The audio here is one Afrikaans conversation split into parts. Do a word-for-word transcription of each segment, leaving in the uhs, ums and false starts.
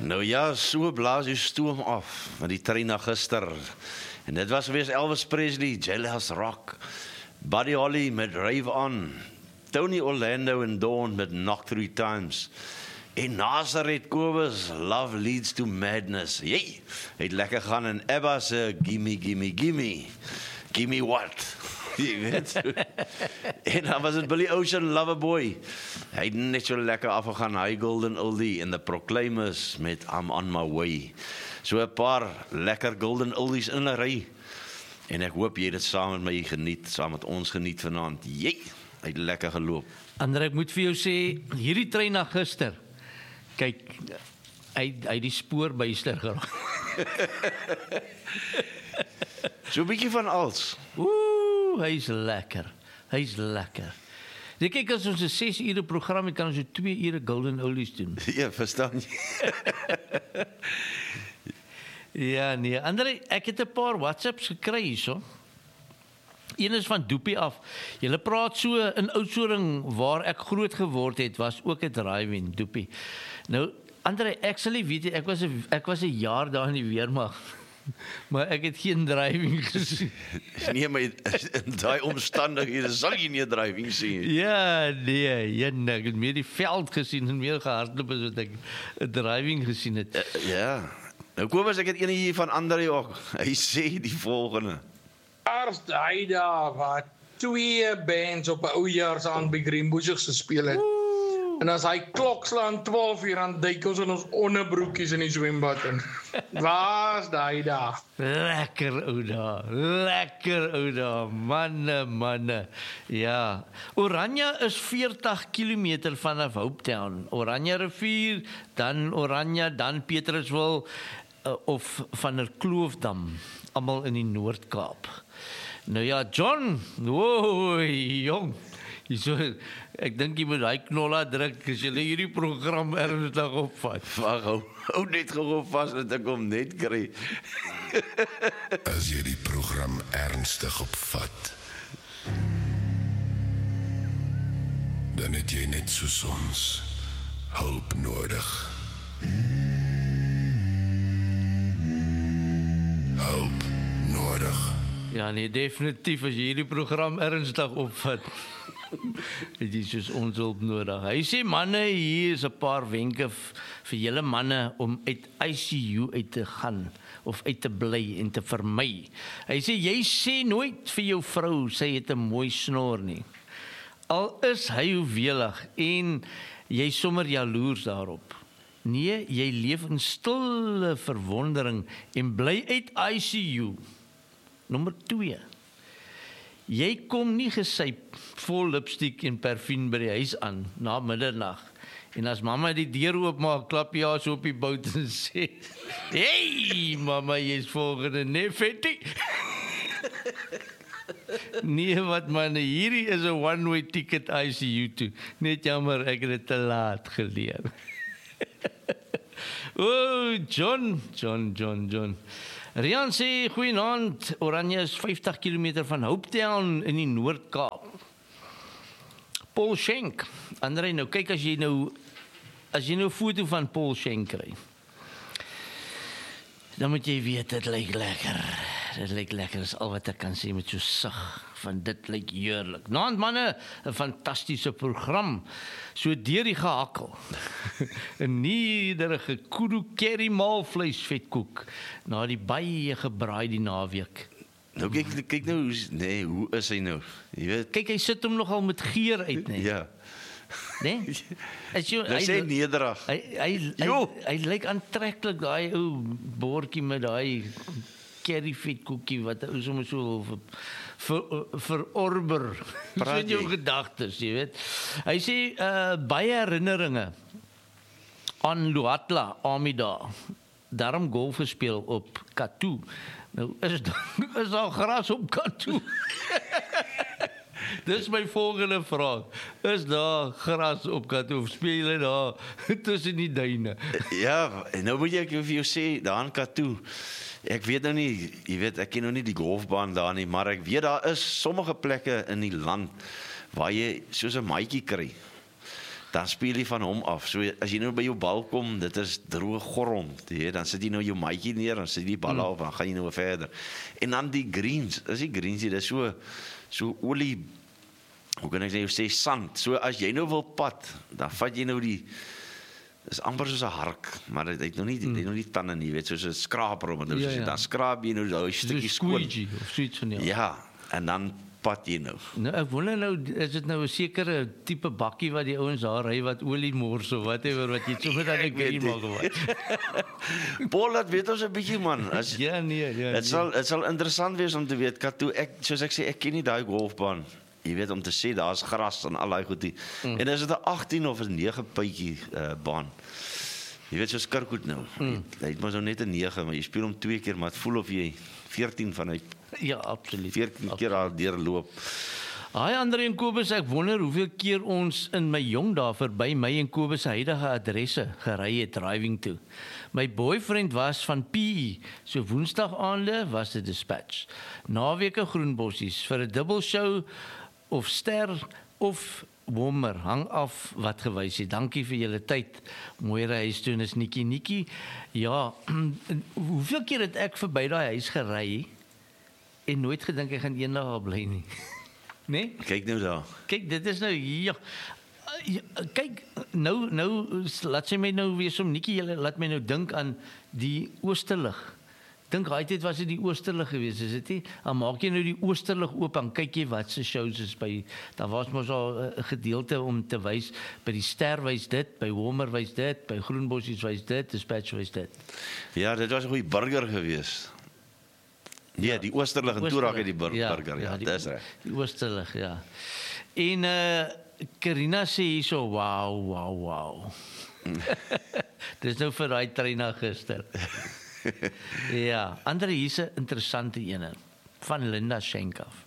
Nou ja, so blaas jy stoom af met die trein na gister. En dit was weer Elvis Presley, Jailhouse Rock, Buddy Holly met Rave On, Tony Orlando en Dawn met Knock Three Times, en Nazareth Kobus, Love Leads to Madness. Jee, het lekker gaan en Ebba se Gimme, Gimme, Gimme, Gimme What? Jy weet. En dan was het Billy Ocean, Loverboy. Hy het net so lekker afgegaan, High Golden Oldie en The Proclaimers met I'm on my way. So 'n paar lekker Golden Oldies in 'n ry. En ek hoop jy dit saam met my geniet, saam met ons geniet vanaand. Jee, hy het lekker geloop. Andre, ek moet vir jou sê, hierdie trein na gister, kyk, hy hy die spoor byster geraak. So 'n bietjie van alles. Ooh, hy's lekker. Hy's lekker. Jy kyk, as ons 'n ses ure program het, kan ons so twee ure Golden Oldies doen. Ja, verstaan jy? Ja, nee. Andre, ek het 'n paar WhatsApps gekry hierso. Een is van Doopie af. Julle praat so in Oudtshoorn waar ek groot geword het, was ook 'n drive-in, Doopie. Nou, Andre, ek sal nie weet, ek was 'n ek was 'n jaar daar in die weermag. Maar ek het geen driving gesien. Nee, maar in daai omstandighede sal jy nie 'n driving sien. Ja, nee, ja, nee, ek het meer die veld gesien en meer gehardloop as wat ek 'n driving gesien het. Uh, ja. Nou Kobus, ek het een hier van Andre ook. Hy sê die volgende. Ars daai daar wat twee bands op 'n oujaarsaand by Greenbushes gespeel het. En as hy klok slaan twaalf uur aan duik ons in ons onderbroekies in die swembad in. Waar's daai daar? Lekker ou daar, lekker ou daar, manne, manne. Ja, Oranje is veertig kilometer vanaf Hopetown. Oranje rivier, dan Oranje, dan Petrusville uh, of van der Kloofdam, almal in die Noord-Kaap. Nou ja, John, wow, jong. So, ek dink jy moet daai knolla druk as jy hierdie program ernstig opvat. Wag, hou, hou net gou vas dat ek hom net kry. As jy die program ernstig opvat, dan het jy net soos ons hulp nodig. Hulp nodig. Ja nee, definitief as jy hierdie program ernstig opvat. Het jy soos ons hulp nodig. Hy sê manne, hier is 'n paar wenke vir julle manne om uit I C U uit te gaan of uit te bly en te vermy. Hy sê jy sê nooit vir jou vrou sy het 'n mooi snor nie. Al is hy hoewelig en jy sommer jaloers daarop. Nee, jy leef in stille verwondering en bly uit I C U. Nommer twee. Jy kom nie gesyp vol lipstiek en parfuum by die huis aan na middernag. En as mamma die deur oopmaak, klap jy haar so op die bout en sê, "Hey, mamma, jy's volgende, nee, Fetty." Nee, wat man, hierdie is 'n one-way ticket I C U toe. Net jammer, ek het dit te laat geleer. Oh, John, John, John, John. Rian sê, goeienaand, Oranje is vyftig kilometer van Hopetown in die Noord-Kaap. Paul Schenk, Andre, nou kyk as jy nou, as jy nou 'n foto van Paul Schenk kry, dan moet jy weet, dit lyk lekker. Dit lyk lekker, is al wat ek kan sê met so sug, van dit lyk heerlik. Naand manne, 'n fantastiese program, so deur die gehakkel. 'n nederige kudu curry maalvleis vetkoek, na die baie gebraai die naweek. Nou kyk, kyk nou, nee, hoe is hy nou? Jy weet, Kyk, hy sit hom nogal met geur uit, nee. ja. Nee? As jy, Nou sê nederig. Hy hy hy, Jo. hy, hy lyk aantreklik, daai ou bordjie met daai curry vetkoekie wat ou sommer so vir vir verorber. Praat in jou jy? gedagtes, jy weet. Hy sê uh, baie herinneringe aan Luatla Amida. Daarom golf gespeel op Katu. Nou is is daar gras op Katu? Dis my volgende vraag. Is daar gras op Katu of speel jy daar tussen die duine? Ja, en nou moet ek vir jou sê, daar in Katu, ek weet nou nie, jy weet, ek ken nou nie die golfbaan daar nie, maar ek weet daar is sommige plekke in die land waar jy soos 'n maatjie kry. dan speel jy van hom af. So as jy nou by jou bal kom, dit is droë grond, jy, dan sit jy nou jou maatjie neer, dan sit jy die bal af, dan gaan jy nou verder. En dan die greens, is die greens, dit is so, so olie, hoe kan ek nou sê, sand. So as jy nou wil pad, dan vat jy nou die, is amper soos 'n hark, maar dit het nog nie, dit het nog nie tande nie, weet, soos 'n skraper, om het nou Ja, so, ja. dan skraap jy nou daai stukkie skoon. Squeegee of zoiets van jou. Ja, en dan pad jy nou. Nou, ek wonder nou, is dit nou 'n sekere tipe bakkie wat die ouens daar ry wat olie mors of whatever, wat jy sommer dan 'n Ek weet green nie. maak of wat? Paul, dat weet ons 'n bietjie, man. As, Ja, nee, ja. Het nee. sal, het sal interessant wees om te weet, Kato, ek, soos ek sê, ek ken nie daai golfbaan. Jy weet, om te sê, daar's gras en al daai goedie. Mm. En is dit 'n agttien of 'n nege puitjie uh, baan? Jy weet, soos Kirkwood nou. Mm. Hy het mos nou net 'n nege, maar jy speel hom twee keer, maar het voel of jy veertien van hy Ja, absoluut. veertien keer daar deurloop. Haai Andre en Kobus, ek wonder hoeveel keer ons in my jong dae verby my en Kobus se huidige adresse gery het driving toe. My boyfriend was van P E, so woensdagaande was dit dispatch. Naweke Groenbossies vir 'n dubbelshow of ster of Wommer, hang af wat gewys het. Dankie vir julle tyd. Mooi huis toe is Nikkie Nikkie. Ja, hoeveel keer het ek verby daai huis gery en nooit gedink ek gaan eendag daar bly nie. Nee? Kyk nou daar. Kyk, dit is nou ja. ja kyk, nou nou laat sy my nou weer som Nikkie, julle laat my nou dink aan die oosterlig. Dink daai tyd was dit die oosterlig geweest, is dit nie? Dan maak jy nou die oosterlig oop, dan kyk jy wat se shows is by. Daar was mos al 'n gedeelte om te wys by die Ster wys dit, by Wommer wys dit, by Groenbossies wys dit, Dispatch wys dit. Ja, dit was 'n goeie burger geweest. Nee, ja, die oosterlig en toe raak hy die bur ja, burger, ja, ja die, dis reg. Die oosterlig, ja. En uh Karina sê hierso, wow, wow, wow. Dis nou vir daai trein na gister. Ja, Andre, hier's 'n interessante ene van Linda Schenk af.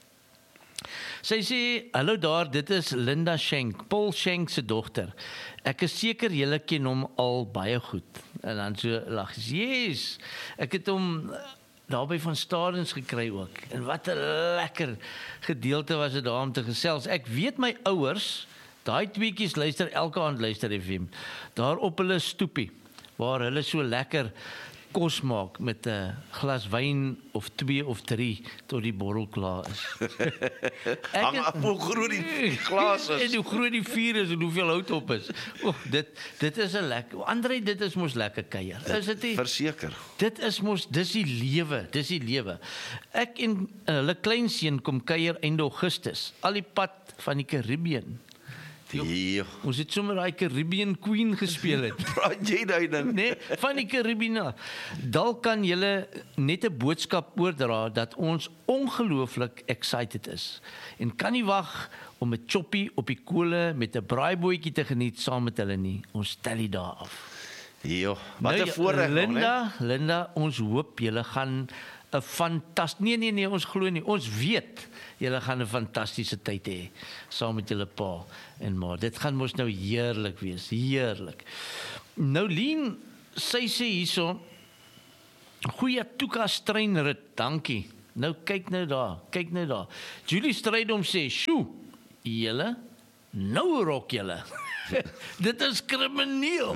Sy sê, hallo daar, dit is Linda Schenk, Paul Schenk se dogter. Ek is seker julle ken hom al baie goed. En dan so lag sy, yes, ek het hom daarby van Stadens gekry ook. En wat 'n lekker gedeelte was dit daar om te gesels. Ek weet my ouers, daai tweeetjies luister elke aand luister F M. Daar op hulle stoepie waar hulle so lekker kos maak met 'n glas wyn of twee of drie tot die borrel klaar is. Hang af hoe groot die glas is. En hoe groot die vuur is en hoeveel hout op is. O, dit dit is 'n lekker. Andre, dit is mos lekker kuier. Is dit nie? Verseker. Dit is mos dis die lewe, dis die lewe. Ek en hulle kleinseun kom kuier einde Augustus, al die pad van die Karibiën. Ja. Ons het sommer daai Caribbean Queen gespeel het. Praat jy daai ding? Nee, van die Karibië. Dalk kan julle net 'n boodskap oordra dat ons ongelooflik excited is en kan nie wag om 'n choppie op die kole met 'n braaibootjie te geniet saam met hulle nie. Ons tel dit daar af. Ja, wat 'n Nou, voorreg nog, né? Linda, Linda, ons hoop julle gaan 'n fantasties Nee nee nee, ons glo nie. Ons weet julle gaan 'n fantastiese tyd hê saam met julle pa en ma. Dit gaan mos nou heerlik wees, heerlik. Nou Lien, sy sê hierso, goeie Tuka treinrit, dankie. Nou kyk nou daar, kyk nou daar. Julie Strydom sê, "Sjoe, julle nou rok julle." Dit is krimineel.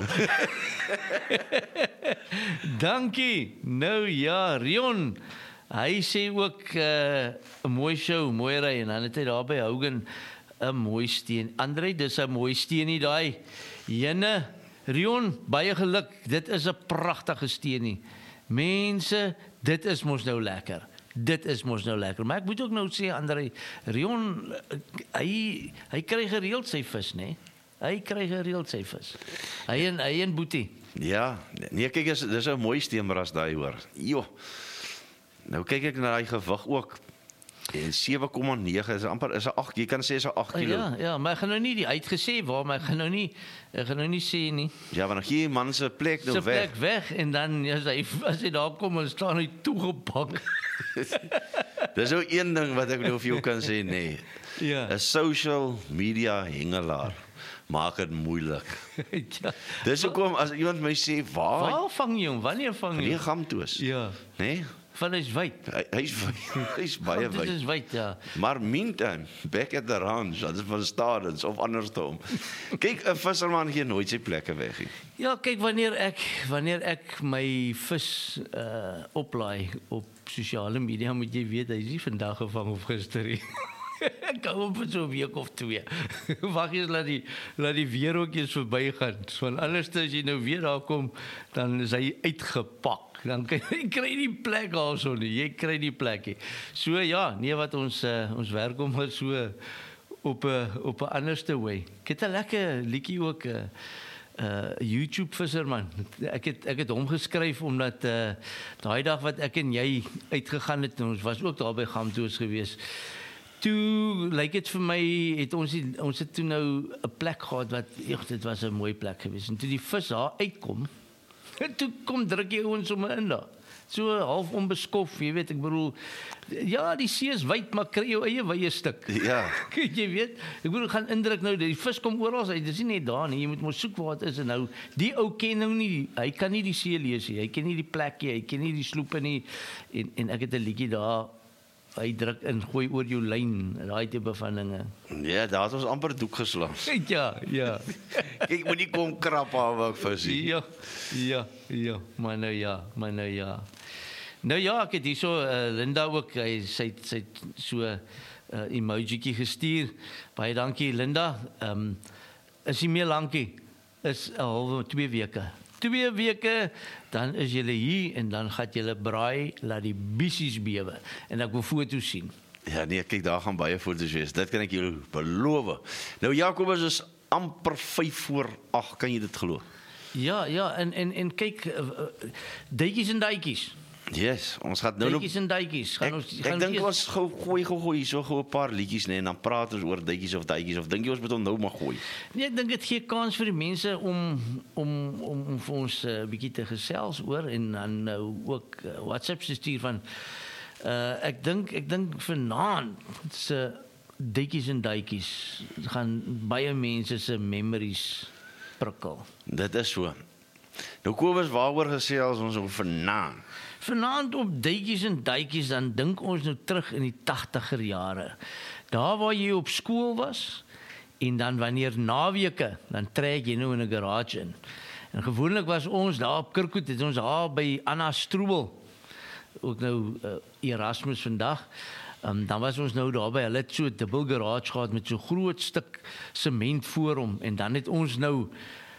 Dankie. Nou ja, Rion. Hy sê ook 'n uh, mooi show, mooi ry en dan het hy daar by Hogan 'n mooi steen. Andre, dis 'n mooi steenie daai. Jenne, Rion, baie geluk. Dit is 'n pragtige steenie. Mense, dit is mos nou lekker. Dit is mos nou lekker. Maar ek moet ook nou sê, Andre, Rion, hy hy kry gereeld sy vis, né? Nee? Hy kry gereeld sy vis. Hy en hy en Boetie. Ja, nee, kyk, dis dis 'n mooi steenras daai hoor. Jo. Nou kyk ek na daai gewig ook. En sewe komma nege is amper is 'n agt, jy kan sê is 'n agt kilo. Ja, ja, maar ek gaan nou nie die uitgesê waar, maar ek gaan nou nie ek gaan nou nie sê nie. Ja, want dan gee jy man se plek nou Sy weg. plek weg en dan as hy as hy daar kom en staan hy toegepak. Dis ook een ding wat ek nou vir jou kan sê, nee. Ja. 'n Social media hengelaar maak dit moeilik. Ja. Dis hoekom as iemand my sê, "Waar?" Waar vang jy hom? Wanneer vang jy Nee, hom? gamtoos. Ja. Nee? van hy's wyd. Hy hy's hy's baie Dit wyd. is wyd, ja. Maar meantime, back at the ranch, dat is van stadens of andersom. Kyk, 'n visserman gee nooit sy plekke weg nie. Ja, kyk, wanneer ek wanneer ek my vis uh oplaai op sosiale media, moet jy weet, hy is nie vandag gevang of gister nie. Ek hou hom vir so 'n week of twee. Wag eens laat die laat die weer ook eens verbygaan. Want anders as jy nou weer daar kom, dan is hy uitgepak. Dan kan jy kry nie plek daarso nie. Jy kry nie plek nie. So ja, nee wat ons uh, ons werk hom maar so op 'n op 'n anderste way. Ek het 'n lekker liedjie ook 'n uh, uh YouTube visserman. Ek het ek het hom geskryf omdat uh daai dag wat ek en jy uitgegaan het, ons was ook daar by Gamtoos gewees. Toe lyk dit vir my het ons die, ons het toe nou 'n plek gehad wat eg dit was 'n mooi plek geweest. En toe die vis daar uitkom, toe kom druk jy ons om in daar. So half onbeskof, jy weet, ek bedoel ja, die see is wyd, maar kry jou eie wye stuk. Ja. Jy weet, ek bedoel gaan indruk nou, die vis kom oral uit, dis nie net daar nie, jy moet mos soek waar dit is en nou, die ou ken nou nie, hy kan nie die see lees nie, hy ken nie die plekkie, hy ken nie die sloepe nie, en, en ek het 'n liedjie daar, hy druk in, gooi oor jou lyn, daai tipe van dinge. Ja, daar het ons amper doek geslaan. Ja, ja. Kyk, moet nie kom krap aan ek visie. Ja, ja, ja, maar nou ja, maar nou ja. Nou ja, ek het hierso uh, Linda ook, hy sy sy so 'n uh, emojietjie gestuur. Baie dankie Linda. Ehm um, is nie meer lankie. Is 'n halwe twee weke. Twee weke dan is julle hier en dan gaan julle braai laat die bissies bewe en ek wil foto's sien. Ja nee, kyk daar gaan baie foto's wees. Dit kan ek julle beloof. Nou Jakobus is amper vyf voor agt, kan jy dit glo? Ja, ja, en en en kyk uh, uh, duitjies en daitjies. Yes, ons gaan nou Duitjies en daitjies. Gaan Ek, ons ek dink ons gou gooi gou gooi so gou 'n paar liedjies nê en dan praat ons oor duitjies of daitjies of dink jy ons moet hom nou maar gooi? Nee, ek dink dit gee kans vir die mense om om om, om vir ons 'n uh, bietjie te gesels oor en dan nou uh, ook uh, WhatsApp se stuur van uh, ek dink ek dink vanaand se duitjies en daitjies gaan baie mense se memories prikkel. Dit is so. Nou Kobus, waaroor gesels ons oor vanaand? Vanaand op duitjies en duitjies dan dink ons nou terug in die tagtiger jare. Daar waar jy op skool was en dan wanneer naweke, dan trek jy nou in 'n garage in. En gewoonlik was ons daar op Kirkwood, het ons daar by Anna Stroebel, ook nou uh, Erasmus vandag. Um, dan was ons nou daar by hulle het so 'n dubbel garage gehad met so groot stuk sement voor hom en dan het ons nou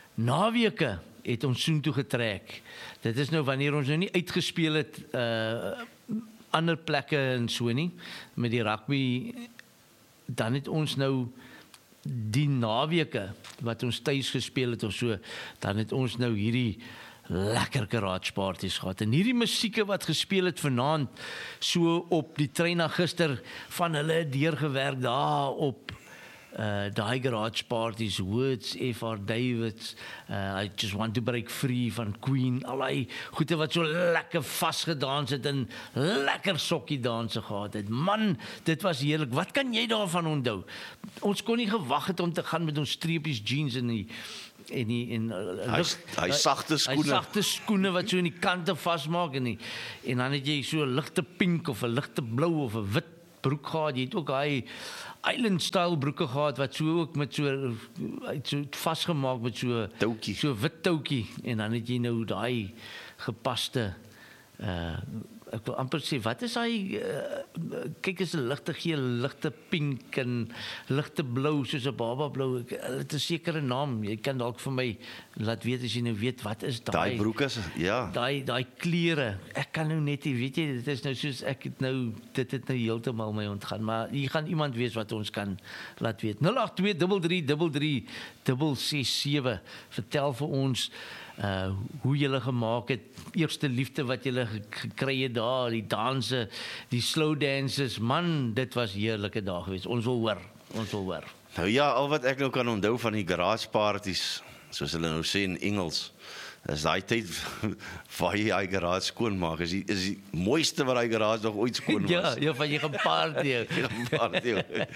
naweke het ons soontoe getrek. Dit is nou wanneer ons nou nie uitgespeel het uh ander plekke en so nie met die rugby, dan het ons nou die naweke wat ons tuis gespeel het of so, dan het ons nou hierdie lekker garage parties gehad. En hierdie musieke wat gespeel het vanaand so op die trein na gister van hulle deurgewerk daar op Uh, daai garage parties, Woods, F R Davids, uh, I Just Want to Break Free van Queen, allei goeie wat so lekker vasgedans het en lekker sokkie danse gehad het. Man, dit was heerlik. Wat kan jy daarvan onthou? Ons kon nie gewag het om te gaan met ons streepies jeans en die en die en hy hy sagte skoene. Hy sagte skoene wat so in die kante vasmaak en die, en dan het jy so 'n ligte pink of 'n ligte blou of 'n wit broek gehad. Jy het ook daai island style broeke gehad wat so ook met so so vasgemaak met so toukie, so wit toukie en dan het jy nou daai gepaste uh ek wil amper sê wat is daai uh, kyk is 'n ligte geel, ligte pink en ligte blou soos 'n baba blou. Dit is 'n sekere naam. Jy kan dalk vir my laat weet as jy nou weet wat is daai daai broeke is ja. Daai daai klere. Ek kan nou net nie weet jy dit is nou soos ek het nou dit het nou heeltemal my ontgaan, maar hier gaan iemand weet wat ons kan laat weet. nul agt twee drie drie drie drie ses sewe. Vertel vir ons uh hoe julle gemaak het, eerste liefde wat julle gekry het daar, die danse, die slow dances, man, dit was heerlike dae geweest. Ons wil hoor, ons wil hoor. Nou ja, al wat ek nou kan onthou van die garage parties, soos hulle nou sê in Engels, is daai tyd waar jy daai garage skoon maak, is die, is die mooiste wat daai garage nog ooit skoon was. Ja, ja, van jy gepaard Party.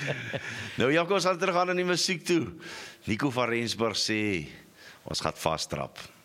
Nou ja, kom ons gaan terug aan in die musiek toe. Nico van Rensburg sê ons gaan vastrap.